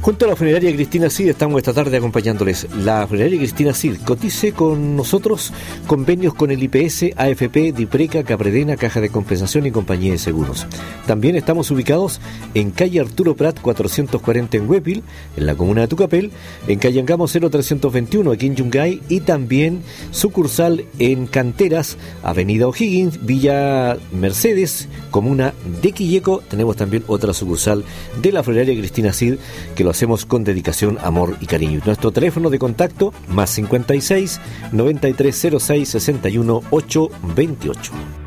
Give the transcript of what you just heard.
Junto a la funeraria Cristina Cid estamos esta tarde acompañándoles. La funeraria Cristina Cid cotice con nosotros convenios con el IPS, AFP, Dipreca, Capredena, Caja de Compensación y Compañía de Seguros. También estamos ubicados en calle Arturo Prat 440 en Huépil, en la comuna de Tucapel, en calle Angamo 0321 aquí en Yungay y también sucursal en Canteras, avenida O'Higgins, Villa Mercedes, comuna de Quilleco. Tenemos también otra sucursal de la funeraria Cristina Cid que lo hacemos con dedicación, amor y cariño. Nuestro teléfono de contacto más 56 9306 61 828.